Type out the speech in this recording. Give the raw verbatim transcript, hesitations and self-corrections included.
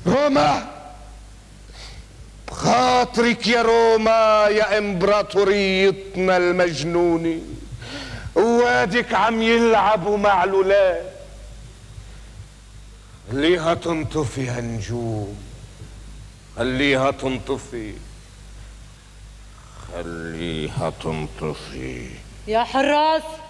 روما، بخاطرك يا روما يا امبراطوريتنا المجنونة، وادك عم يلعبوا مع الولاد. خليها تنطفي هالنجوم، خليها تنطفي، خليها تنطفي يا حراس